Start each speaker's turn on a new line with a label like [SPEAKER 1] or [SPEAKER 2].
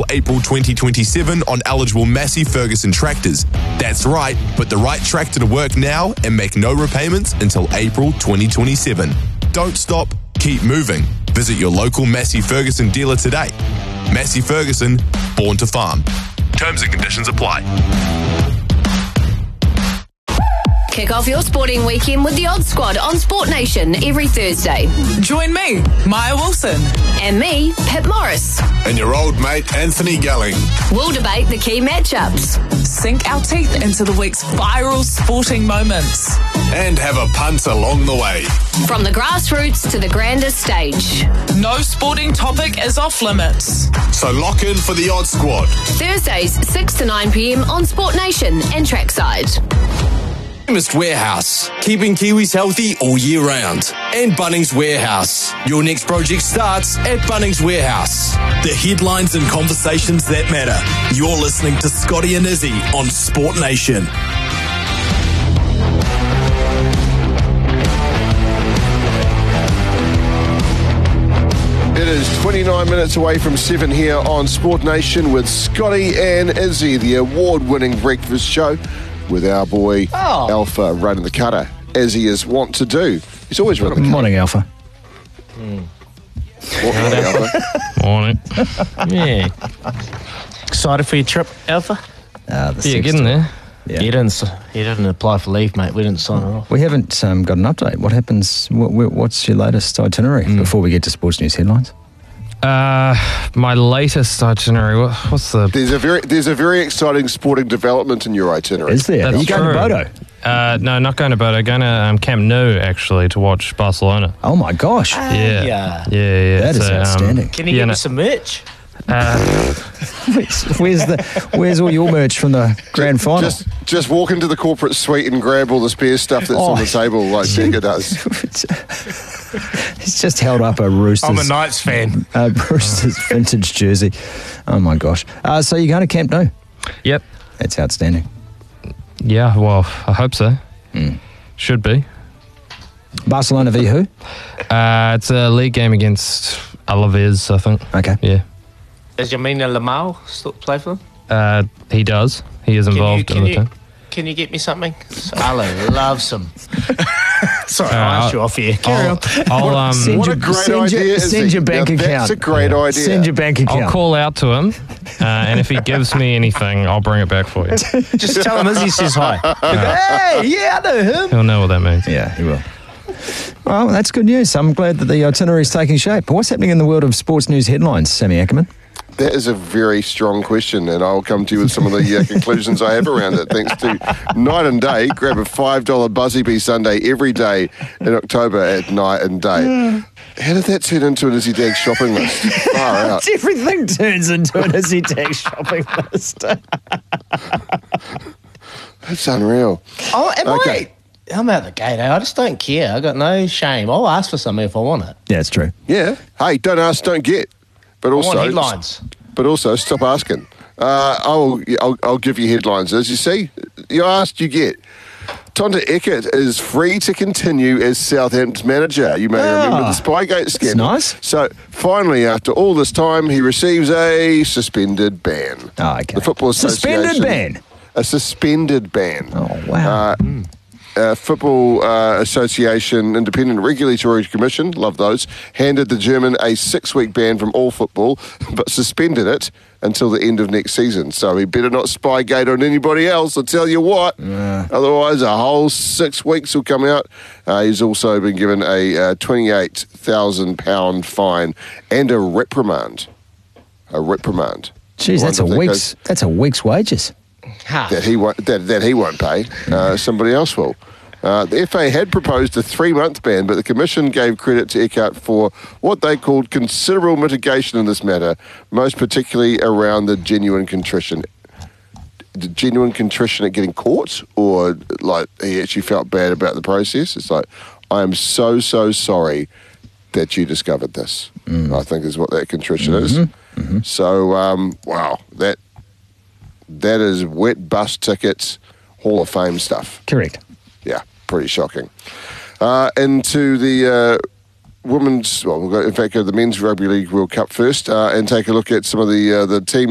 [SPEAKER 1] until April 2027 on eligible Massey Ferguson tractors. That's right, put the right tractor to work now and make no repayments until April 2027. Don't stop, keep moving. Visit your local Massey Ferguson dealer today. Massey Ferguson, born to farm. Terms and conditions apply.
[SPEAKER 2] Kick off your sporting weekend with the Odd Squad on Sport Nation every Thursday.
[SPEAKER 3] Join me, Maya Wilson.
[SPEAKER 2] And me, Pip Morris.
[SPEAKER 4] And your old mate, Anthony Gelling.
[SPEAKER 2] We'll debate the key matchups.
[SPEAKER 3] Sink our teeth into the week's viral sporting moments.
[SPEAKER 4] And have a punt along the way.
[SPEAKER 2] From the grassroots to the grandest stage.
[SPEAKER 3] No sporting topic is off limits.
[SPEAKER 4] So lock in for the Odd Squad.
[SPEAKER 2] Thursdays, 6 to 9 p.m. on Sport Nation and Trackside.
[SPEAKER 5] Chemist Warehouse, keeping Kiwis healthy all year round. And Bunnings Warehouse. Your next project starts at Bunnings Warehouse. The headlines and conversations that matter. You're listening to Scotty and Izzy on Sport Nation.
[SPEAKER 6] It is 29 minutes away from 7 here on Sport Nation with Scotty and Izzy, the award-winning breakfast show with our boy Alpha running the cutter, as he is wont to do. He's always running the cutter.
[SPEAKER 7] Morning, Alpha.
[SPEAKER 6] Morning, Alpha.
[SPEAKER 8] Morning. Yeah. Excited for your trip, Alpha?
[SPEAKER 7] Getting
[SPEAKER 8] there.
[SPEAKER 7] Yeah.
[SPEAKER 8] You didn't apply for leave, mate. We didn't sign it off.
[SPEAKER 7] We haven't got an update. What happens? What's your latest itinerary before we get to Sports News headlines?
[SPEAKER 8] My latest itinerary. What's the?
[SPEAKER 6] There's a very exciting sporting development in your itinerary.
[SPEAKER 7] Is there? Are you going to Bodo?
[SPEAKER 8] No, not going to Bodo. Going to Camp Nou, actually, to watch Barcelona.
[SPEAKER 7] Oh, my gosh.
[SPEAKER 8] Yeah.
[SPEAKER 7] That is outstanding.
[SPEAKER 8] Can you
[SPEAKER 9] get me some merch?
[SPEAKER 7] Where's all your merch from the grand final?
[SPEAKER 6] Just walk into the corporate suite and grab all the spare stuff that's on the table like Jigga does.
[SPEAKER 7] He's just held up a Roosters.
[SPEAKER 9] I'm a Knights fan.
[SPEAKER 7] Roosters vintage jersey. Oh my gosh. So you're going to Camp Nou?
[SPEAKER 8] Yep.
[SPEAKER 7] That's outstanding.
[SPEAKER 8] Yeah, well, I hope so. Should be.
[SPEAKER 7] Barcelona v who?
[SPEAKER 8] It's a league game against Alaves, I think.
[SPEAKER 7] Okay.
[SPEAKER 8] Yeah.
[SPEAKER 9] Does Yamina Lamal still play for them?
[SPEAKER 8] He does. He is involved in the team.
[SPEAKER 9] Can you get me something? Ale loves them. Sorry, I asked you off here. Carry on.
[SPEAKER 6] What a great idea.
[SPEAKER 7] Send your bank account.
[SPEAKER 6] That's a great idea.
[SPEAKER 7] Send your bank account.
[SPEAKER 8] I'll call out to him, and if he gives me anything, I'll bring it back for you.
[SPEAKER 9] Just tell him Izzy says hi.
[SPEAKER 7] Hey, yeah, I know him.
[SPEAKER 8] He'll know what that means.
[SPEAKER 7] Yeah, he will. Well, that's good news. I'm glad that the itinerary is taking shape. But what's happening in the world of sports news headlines, Sammy Ackerman?
[SPEAKER 6] That is a very strong question, and I'll come to you with some of the conclusions I have around it. Thanks to Night and Day. Grab a $5 Buzzy Bee Sunday every day in October at Night and Day. How did that turn into an Izzy Dag shopping list? Far out.
[SPEAKER 7] Everything turns into an Izzy Dag shopping list.
[SPEAKER 6] That's unreal.
[SPEAKER 9] Oh, I'm out the gate. I just don't care. I got no shame. I'll ask for something if I want it.
[SPEAKER 7] Yeah, it's true.
[SPEAKER 6] Yeah. Hey, don't ask, don't get. But also,
[SPEAKER 9] I want headlines.
[SPEAKER 6] But also, stop asking. I'll give you headlines. As you see, you asked, you get. Tonda Eckert is free to continue as Southampton's manager. You may remember the Spygate scandal.
[SPEAKER 7] That's nice.
[SPEAKER 6] So, finally, after all this time, he receives a suspended ban.
[SPEAKER 7] Oh, okay.
[SPEAKER 6] The Football Association.
[SPEAKER 7] Suspended ban?
[SPEAKER 6] A suspended ban.
[SPEAKER 7] Oh, wow.
[SPEAKER 6] Football Association Independent Regulatory Commission, love those, handed the German a 6-week ban from all football, but suspended it until the end of next season. So he better not Spygate on anybody else, I'll tell you what. Otherwise, a whole 6 weeks will come out. He's also been given a £28,000 fine and a reprimand.
[SPEAKER 7] Jeez, that's a week's wages.
[SPEAKER 6] That he won't pay. Somebody else will. The FA had proposed a 3-month ban, but the Commission gave credit to Eckert for what they called considerable mitigation in this matter, most particularly around the genuine contrition. The genuine contrition at getting caught, or like he actually felt bad about the process. It's like, I am so sorry that you discovered this. I think is what that contrition is. So, wow, that is wet bus tickets, Hall of Fame stuff.
[SPEAKER 7] Correct.
[SPEAKER 6] Yeah, pretty shocking. Into the women's, we'll go to the Men's Rugby League World Cup first and take a look at some of the team